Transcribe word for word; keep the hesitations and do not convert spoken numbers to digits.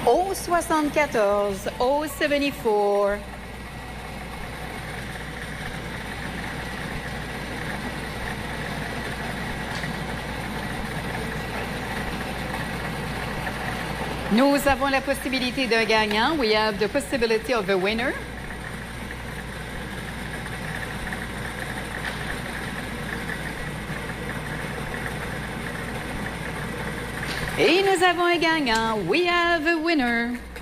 Au soixante-quatorze, au soixante-quatorze. Nous avons la possibilité d'un gagnant. We have the possibility of a winner. Et nous avons un gagnant. We have a winner.